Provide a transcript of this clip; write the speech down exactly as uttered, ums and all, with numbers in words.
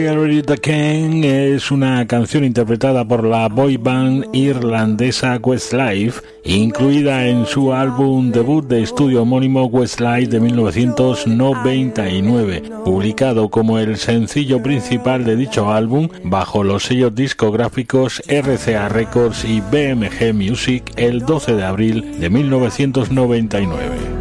The King es una canción interpretada por la boy band irlandesa Westlife, incluida en su álbum debut de estudio homónimo Westlife de mil novecientos noventa y nueve, publicado como el sencillo principal de dicho álbum bajo los sellos discográficos R C A Records y B M G Music el doce de abril de mil novecientos noventa y nueve.